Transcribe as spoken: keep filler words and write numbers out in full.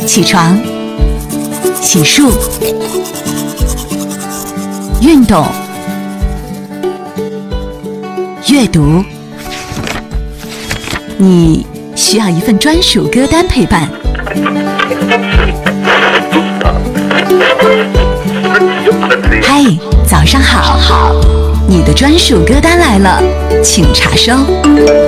起床、洗漱、运动、阅读，你需要一份专属歌单陪伴。嗨，早上好，你的专属歌单来了，请查收。